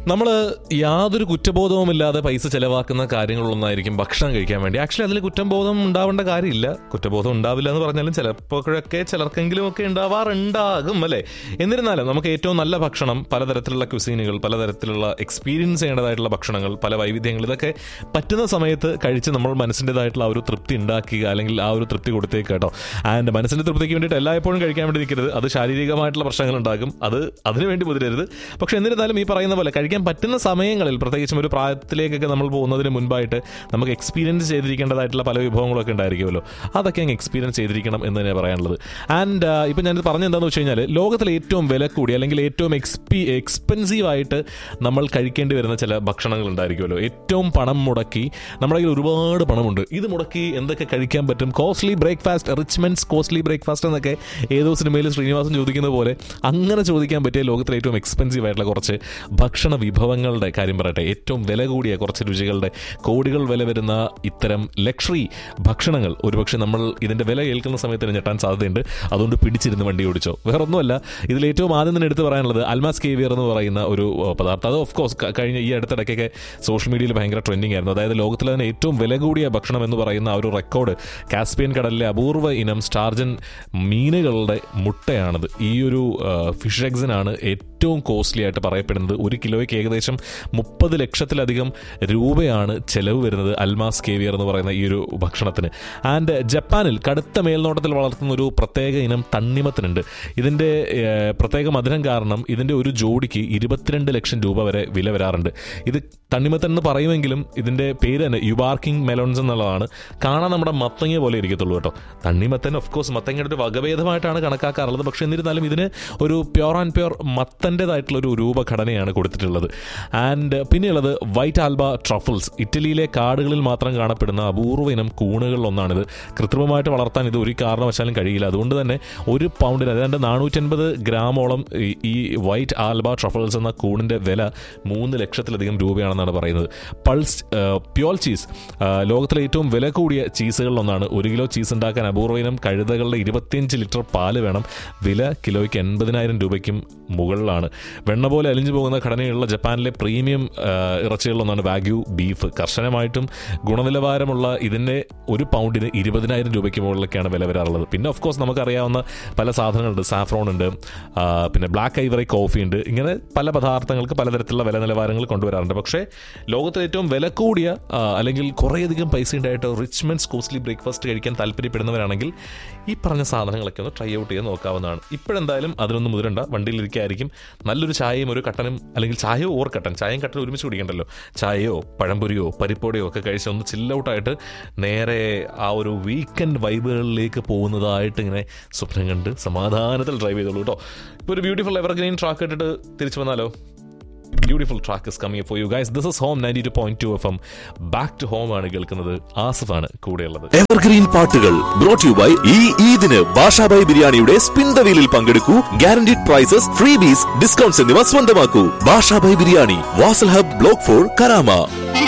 നമ്മൾ യാതൊരു കുറ്റബോധവുമില്ലാതെ പൈസ ചെലവാക്കുന്ന കാര്യങ്ങളൊന്നായിരിക്കും ഭക്ഷണം കഴിക്കാൻ വേണ്ടി. ആക്ച്വലി അതിൽ കുറ്റബോധം ഉണ്ടാവേണ്ട കാര്യമില്ല. കുറ്റബോധം ഉണ്ടാവില്ല എന്ന് പറഞ്ഞാലും ചിലപ്പോഴൊക്കെ ചിലർക്കെങ്കിലും ഒക്കെ ഉണ്ടാവാറുണ്ടാകും അല്ലേ. എന്നിരുന്നാലും നമുക്ക് ഏറ്റവും നല്ല ഭക്ഷണം, പലതരത്തിലുള്ള ക്യുസീനുകൾ, പലതരത്തിലുള്ള എക്സ്പീരിയൻസ് ചെയ്യേണ്ടതായിട്ടുള്ള ഭക്ഷണങ്ങൾ, പല വൈവിധ്യങ്ങൾ, ഇതൊക്കെ പറ്റുന്ന സമയത്ത് കഴിച്ച് നമ്മൾ മനസ്സിൻ്റെതായിട്ടുള്ള ആ ഒരു തൃപ്തി ഉണ്ടാക്കുക, അല്ലെങ്കിൽ ആ ഒരു തൃപ്തി കൊടുത്തേക്ക് കേട്ടോ. ആൻഡ് മനസ്സിൻ്റെ തൃപ്തിക്ക് വേണ്ടിയിട്ട് എല്ലായ്പ്പോഴും കഴിക്കാൻ വേണ്ടി നിൽക്കരുത്. അത് ശാരീരികമായിട്ടുള്ള പ്രശ്നങ്ങൾ ഉണ്ടാകും. അതിനുവേണ്ടി മുതിരരുത്. പക്ഷെ എന്നിരുന്നാലും ഈ പറയുന്ന പോലെ കഴിക്കാൻ പറ്റുന്ന സമയങ്ങളിൽ, പ്രത്യേകിച്ചും ഒരു പ്രായത്തിലേക്കൊക്കെ നമ്മൾ പോകുന്നതിന് മുൻപായിട്ട് നമുക്ക് എക്സ്പീരിയൻസ് ചെയ്തിരിക്കേണ്ടതായിട്ടുള്ള പല വിഭവങ്ങളൊക്കെ ഉണ്ടായിരിക്കുമല്ലോ. അതൊക്കെ അങ്ങ് എക്സ്പീരിയൻസ് ചെയ്തിരിക്കണം എന്ന് തന്നെയാണ് പറയാനുള്ളത്. ആൻഡ് ഇപ്പം ഞാനിത് പറഞ്ഞെന്താണെന്ന് വെച്ച് കഴിഞ്ഞാൽ, ലോകത്തിലെ ഏറ്റവും വില കൂടി അല്ലെങ്കിൽ ഏറ്റവും എക്സ്പെൻസീവായിട്ട് നമ്മൾ കഴിക്കേണ്ടി വരുന്ന ചില ഭക്ഷണങ്ങൾ ഉണ്ടായിരിക്കുമല്ലോ. ഏറ്റവും പണം മുടക്കി, നമ്മുടെ കയ്യിൽ ഒരുപാട് പണമുണ്ട്, ഇത് മുടക്കി എന്തൊക്കെ കഴിക്കാൻ പറ്റും, കോസ്റ്റ്ലി ബ്രേക്ക്ഫാസ്റ്റ്, റിച്ച്മെൻസ് കോസ്റ്റ്ലി ബ്രേക്ക്ഫാസ്റ്റ് എന്നൊക്കെ ഏതോ സിനിമയിൽ ശ്രീനിവാസൻ ചോദിക്കുന്ന പോലെ അങ്ങനെ ചോദിക്കാൻ പറ്റിയ ലോകത്തിലെ ഏറ്റവും എക്സ്പെൻസീവ് ആയിട്ടുള്ള കുറച്ച് ഭക്ഷണ വിഭവങ്ങളുടെ കാര്യം പറയട്ടെ. ഏറ്റവും വില കൂടിയ കുറച്ച് രുചികളുടെ കോടികൾ വില വരുന്ന ഇത്തരം ലക്ഷറി ഭക്ഷണങ്ങൾ ഒരുപക്ഷെ നമ്മൾ ഇതിൻ്റെ വില കേൾക്കുന്ന സമയത്ത് ഞെട്ടാൻ സാധ്യതയുണ്ട്. അതുകൊണ്ട് പിടിച്ചിരുന്ന് വണ്ടി ഓടിച്ചോ. വേറൊന്നുമല്ല, ഇതിൽ ഏറ്റവും ആദ്യം തന്നെ എടുത്ത് പറയാനുള്ളത് അൽമാസ് കേവിയർ എന്ന് പറയുന്ന ഒരു പദാർത്ഥം. അത് ഓഫ് കോഴ്സ് കഴിഞ്ഞ ഈ അടുത്തിടയ്ക്കൊക്കെ സോഷ്യൽ മീഡിയയിൽ ഭയങ്കര ട്രെൻഡിങ് ആയിരുന്നു. അതായത് ലോകത്തിലെ തന്നെ ഏറ്റവും വില കൂടിയ ഭക്ഷണം എന്ന് പറയുന്ന ആ ഒരു റെക്കോർഡ് കാസ്പിയൻ കടലിലെ അപൂർവ ഇനം സ്റ്റാർജൻ മീനുകളുടെ മുട്ടയാണത്. ഈ ഒരു ഫിഷ് എഗ്സിനാണ് ഏറ്റവും കോസ്റ്റ്ലി ആയിട്ട് പറയപ്പെടുന്നത്. ഒരു കിലോയ്ക്ക് ഏകദേശം 30 ലക്ഷത്തിലധികം രൂപയാണ് ചെലവ് വരുന്നത് അൽമാസ് കേവിയർ എന്ന് പറയുന്ന ഈ ഒരു ഭക്ഷണത്തിന്. ആൻഡ് ജപ്പാനിൽ കടുത്ത മേൽനോട്ടത്തിൽ വളർത്തുന്ന ഒരു പ്രത്യേക ഇനം തണ്ണിമത്തനുണ്ട്. ഇതിൻ്റെ പ്രത്യേക മധുരം കാരണം ഇതിൻ്റെ ഒരു ജോഡിക്ക് 22 ലക്ഷം രൂപ വരെ വില വരാറുണ്ട്. ഇത് തണ്ണിമത്തൻ എന്ന് പറയുമെങ്കിലും ഇതിൻ്റെ പേര് തന്നെ യുബാർക്കിംഗ് മെലോൺസ് എന്നുള്ളതാണ്. കാണാൻ നമ്മുടെ മത്തങ്ങ പോലെ ഇരിക്കത്തുള്ളൂ കേട്ടോ. തണ്ണിമത്തൻ ഓഫ് കോഴ്സ് മത്തങ്ങയുടെ ഒരു വകഭേദമായിട്ടാണ് കണക്കാക്കാറുള്ളത്. പക്ഷേ എന്നിരുന്നാലും ഇതിന് ഒരു പ്യോർ ആൻഡ് പ്യോർ മത്തൻ്റെതായിട്ടുള്ളൊരു രൂപഘടനയാണ് കൊടുത്തിട്ടുള്ളത്. ആൻഡ് പിന്നെയുള്ളത് വൈറ്റ് ആൽബ ട്രഫിൾസ്. ഇറ്റലിയിലെ കാടുകളിൽ മാത്രം കാണപ്പെടുന്ന അപൂർവ ഇനം കൂണുകളിലൊന്നാണിത്. കൃത്രിമമായിട്ട് വളർത്താൻ ഇത് ഒരു കാരണവശാലും കഴിയില്ല. അതുകൊണ്ട് തന്നെ ഒരു പൗണ്ടിന് അതായത് 450 ഗ്രാമോളം ഈ വൈറ്റ് ആൽബ ട്രഫിൾസ് എന്ന കൂണിൻ്റെ വില 3 ലക്ഷത്തിലധികം രൂപയാണെന്നാണ് പറയുന്നത്. പ്യോൾ ചീസ് ലോകത്തിലെ ഏറ്റവും വില കൂടിയ ചീസുകളിലൊന്നാണ്. 1 കിലോ ചീസ് ഉണ്ടാക്കാൻ അപൂർവ ഇനം കഴുതകളുടെ 25 ലിറ്റർ പാല് വേണം. വില കിലോയ്ക്ക് 80,000 രൂപയ്ക്കും മുകളിലാണ്. വെണ്ണ പോലെ അലിഞ്ഞു പോകുന്ന ഘടനയുള്ള ജപ്പാനിലെ പ്രീമിയം ഇറച്ചികളിലൊന്നാണ് വാഗ്യു ബീഫ്. കർശനമായിട്ടും ഗുണനിലവാരമുള്ള ഇതിൻ്റെ ഒരു പൗണ്ടിന് 20,000 രൂപയ്ക്ക് മുകളിലൊക്കെയാണ് വില വരാറുള്ളത്. പിന്നെ ഓഫ് കോഴ്സ് നമുക്കറിയാവുന്ന പല സാധനങ്ങളുണ്ട്. സാഫ്രോൺ ഉണ്ട്, പിന്നെ ബ്ലാക്ക് ഐവറി കോഫി ഉണ്ട്. ഇങ്ങനെ പല പദാർത്ഥങ്ങൾക്ക് പലതരത്തിലുള്ള വില നിലവാരങ്ങൾ കൊണ്ടുവരാറുണ്ട്. പക്ഷേ ലോകത്തിലെ ഏറ്റവും വില കൂടിയ അല്ലെങ്കിൽ കുറേയധികം പൈസ ഉണ്ടായിട്ട് റിച്ച്മെൻസ് കോസ്റ്റ്ലി ബ്രേക്ക്ഫാസ്റ്റ് കഴിക്കാൻ താല്പര്യപ്പെടുന്നവരാണെങ്കിൽ ഈ പറഞ്ഞ സാധനങ്ങളൊക്കെ ഒന്ന് ട്രൈ ഔട്ട് ചെയ്ത് നോക്കാവുന്നതാണ്. ഇപ്പോഴെന്തായാലും അതിനൊന്നും മുതിരണ്ട, വണ്ടിയിലിരിക്കായിരിക്കും. നല്ലൊരു ചായയും ഒരു കട്ടനും, അല്ലെങ്കിൽ ചായയോ ഓർ കട്ടൻ, ചായയും കട്ടനും ഒരുമിച്ച് കുടിക്കണ്ടല്ലോ. ചായയോ പഴംപൊരിയോ പരിപ്പോടിയോ ഒക്കെ കഴിച്ച് ഒന്ന് ചില്ലൗട്ടായിട്ട് നേരെ ആ ഒരു വീക്കെൻഡ് വൈബുകളിലേക്ക് പോകുന്നതായിട്ട് ഇങ്ങനെ സ്വപ്നം കണ്ട് സമാധാനത്തിൽ ഡ്രൈവ് ചെയ്തോളൂ കേട്ടോ. ഇപ്പോൾ ഒരു ബ്യൂട്ടിഫുൾ എവർഗ്രീൻ ട്രാക്ക് ഇട്ടിട്ട് തിരിച്ചു വന്നാലോ? Beautiful track is coming for you guys. This is Home 92.2 FM. Back to Home ആണ് കേൾക്കുന്നത്. ആസിഫാണ് കൂടെയുള്ളത്. എവർഗ്രീൻ പാട്ടുകൾ brought to you by ഈ ഈദിന് ബാഷാബായ് ബിരിയാണിയുടെ spin the വീലിൽ പങ്കെടുക്കൂ. Guaranteed prices, ഫ്രീബീസ്, discounts എന്നിവ സ്വന്തമാക്കൂ. Basha Bhai biryani, Wasl hub, block 4, Karama.